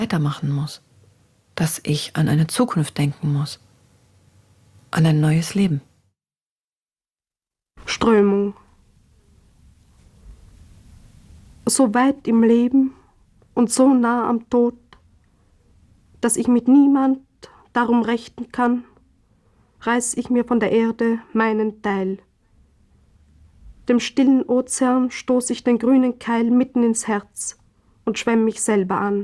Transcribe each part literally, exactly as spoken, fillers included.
weitermachen muss, dass ich an eine Zukunft denken muss, an ein neues Leben. Strömung. So weit im Leben und so nah am Tod, dass ich mit niemand darum rechten kann, reiß ich mir von der Erde meinen Teil. Dem stillen Ozean stoß ich den grünen Keil mitten ins Herz und schwemm mich selber an.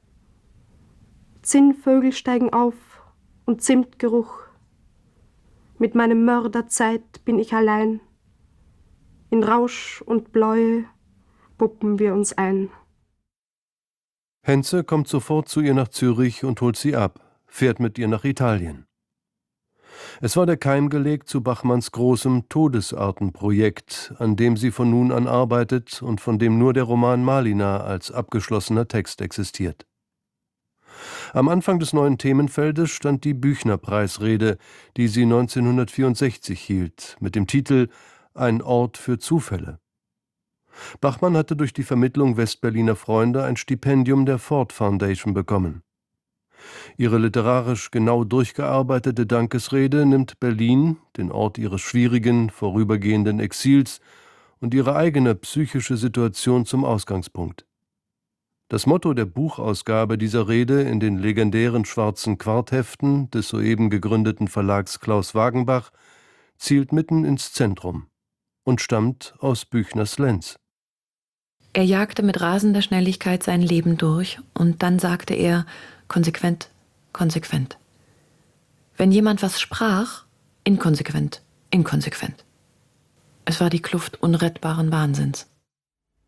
Zinnvögel steigen auf und Zimtgeruch. Mit meinem Mörder Zeit bin ich allein. In Rausch und Bläue puppen wir uns ein. Henze kommt sofort zu ihr nach Zürich und holt sie ab, fährt mit ihr nach Italien. Es war der Keim gelegt zu Bachmanns großem Todesartenprojekt, an dem sie von nun an arbeitet und von dem nur der Roman Malina als abgeschlossener Text existiert. Am Anfang des neuen Themenfeldes stand die Büchner-Preisrede, die sie neunzehnhundertvierundsechzig hielt, mit dem Titel »Ein Ort für Zufälle«. Bachmann hatte durch die Vermittlung Westberliner Freunde ein Stipendium der Ford Foundation bekommen. Ihre literarisch genau durchgearbeitete Dankesrede nimmt Berlin, den Ort ihres schwierigen, vorübergehenden Exils, und ihre eigene psychische Situation zum Ausgangspunkt. Das Motto der Buchausgabe dieser Rede in den legendären schwarzen Quartheften des soeben gegründeten Verlags Klaus Wagenbach zielt mitten ins Zentrum und stammt aus Büchners Lenz. Er jagte mit rasender Schnelligkeit sein Leben durch und dann sagte er konsequent, konsequent. Wenn jemand was sprach, inkonsequent, inkonsequent. Es war die Kluft unrettbaren Wahnsinns.